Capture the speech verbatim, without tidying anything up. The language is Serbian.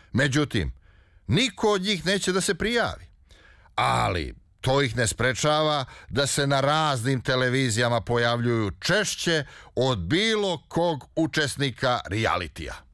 Međutim, niko od njih neće da se prijavi. Ali to ih ne sprečava da se na raznim televizijama pojavljuju češće od bilo kog učesnika realitija.